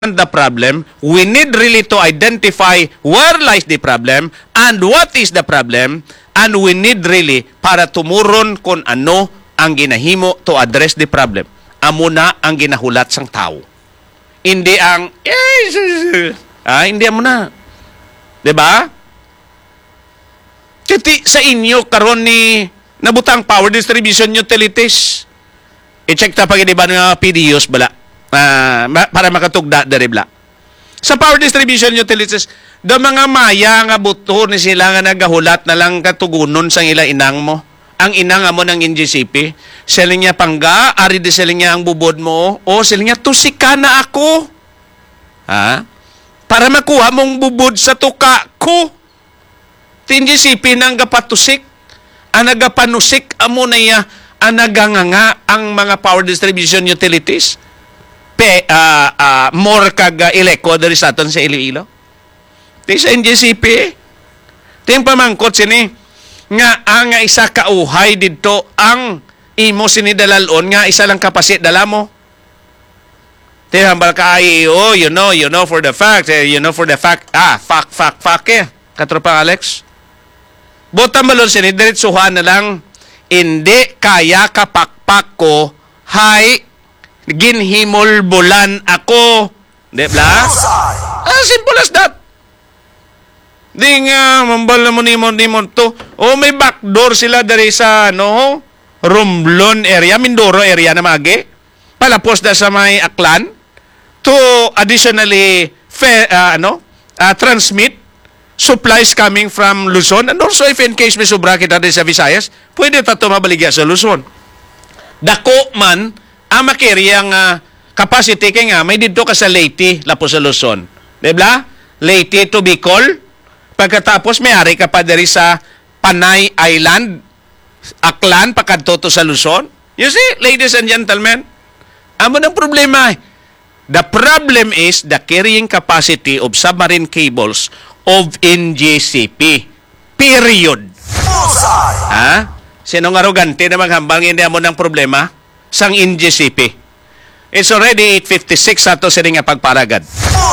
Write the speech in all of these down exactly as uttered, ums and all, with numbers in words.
the problem, we need really to identify where lies the problem and what is the problem, and we need really para tumuron kung ano ang ginahimo to address the problem. Amo na ang ginahulat sang tao. Hindi ang eh, ah, hindi amo na. 'Di ba? Kiti sa inyo karon ni nabutang power distribution utilities. I-check ta pag di ba nga P D Us bala. Uh, para makatugda deribla. Sa power distribution utilities, da mga maya nga buto ni sila nga nagahulat na lang katugunon sang ila inang mo. Ang inang mo ng N G C P, siling niya pangga, ari di siling niya ang bubod mo, o siling niya tusika na ako. Ha? Para makuha mong bubod sa tuka ko. N G C P nang gapatusik, ang nagapanusik amo na iya, ang naganganga ang mga power distribution utilities. Pe, uh, uh, more kag uh, ileko dari sa aton sa Iloilo. Di sa N G C P. Ting pamangkot sini nga ang nga isa kauhay didto ang imo sinidalalon nga isa lang kapasit dala mo. Ti hambal ka ay oh, you know, you know for the fact, eh, you know for the fact, ah, fact, fact, fact eh. Katropang Alex. Bota malon sini diretsuhan na lang hindi kaya kapakpak ko hay ginhimol bulan ako. Di ba? Ah, simple as that. Di nga, mambal na mo ni mo ni mo to. O may backdoor sila dari sa, no? Romblon area, Mindoro area na magi. Palapos na sa may Aklan. To additionally, fe, uh, ano? Uh, transmit supplies coming from Luzon. And also, if in case may sobra kita din sa Visayas, pwede tato mabaligya sa Luzon. Dako man, ang makiriyang uh, capacity kay nga may dito ka sa Leyte, lapos sa Luzon. Diba? Leyte to Bicol. Pagkatapos may ari ka pa diri sa Panay Island, Aklan, pakadto to sa Luzon. You see, ladies and gentlemen, amo ng problema. The problem is the carrying capacity of submarine cables of N G C P. Period. Ha? Sinong arogante na maghambal hindi amo ng problema? Sang N G C P. It's already eight fifty-six sa ito sila nga pagparagad.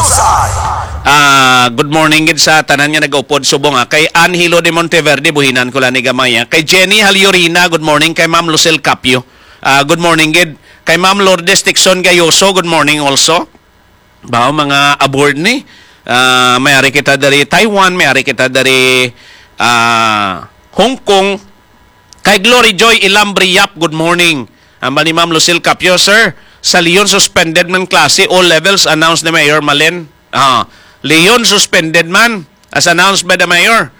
Uh, good morning gid sa tanan nga nag-upod subong ha. Kay Angelo de Monteverde, buhinan ko lang ni Gamaya. Kay Jenny Halyorina, good morning. Kay Ma'am Lucel Capio, uh, good morning gid. Kay Ma'am Lourdes Tixon Gayoso, good morning also. Bao mga aboard ni. Uh, mayari kita dari Taiwan, mayari kita dari uh, Hong Kong. Kay Glory Joy Ilambriap, good morning. Ang ni Ma'am Lucille Capio, sir, sa Leon suspended man klase, all levels announced ni Mayor Malen. Ah, Leon suspended man, as announced by the Mayor.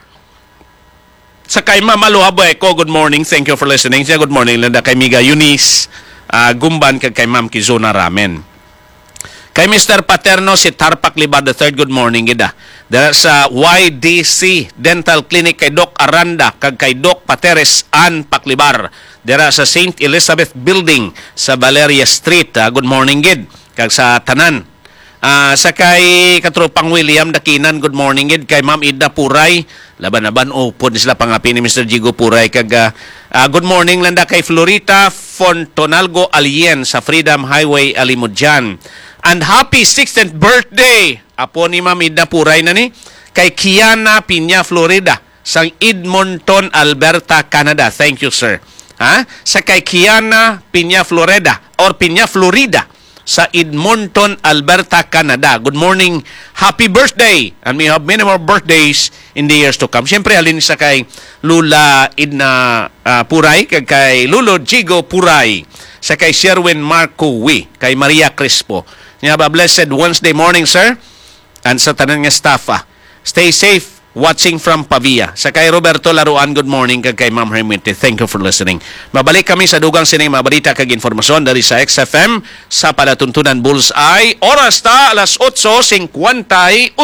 Sa kay Ma'am Aluhabueko, good morning, thank you for listening. Siya, good morning, landa kay Miga Eunice, uh, Gumban, kay, kay Ma'am Kizuna Ramen. Kay Mister Paterno, si Tarpak Libar the third, good morning, gida. Dara sa Y D C Dental Clinic kay Doc Aranda, kag kay Doc Pateres An Paklibar. Dara sa Saint Elizabeth Building sa Valeria Street. Uh, good morning, gid. Kag sa tanan. Uh, sa kay katropang William Dakinan, good morning, gid. Kay Ma'am Ida Puray, laban-laban upod sila pangapi ni Mister Jigo Puray. Kag uh, uh, good morning landa kay Florita Fontonalgo Alien sa Freedom Highway Alimudjan. And happy sixteenth birthday apo ni Ma'am Ida Puray na ni kay Kiana Piña Florida sa Edmonton, Alberta, Canada. Thank you, sir. Ha? Sa kay Kiana Piña Florida or Piña Florida sa Edmonton, Alberta, Canada. Good morning. Happy birthday. And we have many more birthdays in the years to come. Siyempre, alin sa kay Lula Idna uh, Puray, kay, kay Lulo Jigo Puray, sa kay Sherwin Marco Wi, kay Maria Crispo. Nga ba, blessed Wednesday morning, sir. And sa tanan nga staff, ah, stay safe. Watching from Pavia. Sa kay Roberto Laruan, good morning. Kag kay Ma'am Hermite, thank you for listening. Mabalik kami sa dugang sining mabalita kag informasyon dari sa X F M sa Palatuntunan Bullseye. Oras ta alas eight fifty-eight.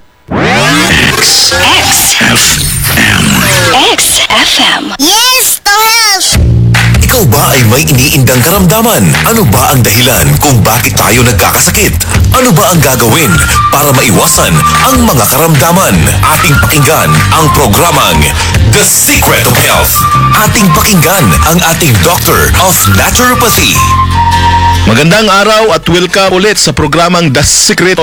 X F M. X F M. Yes, Tosh! Ikaw ba ay may iniindang karamdaman? Ano ba ang dahilan kung bakit tayo nagkakasakit? Ano ba ang gagawin para maiwasan ang mga karamdaman? Ating pakinggan ang programang The Secret of Health. Ating pakinggan ang ating Doctor of Naturopathy. Magandang araw at welcome ulit sa programang The Secret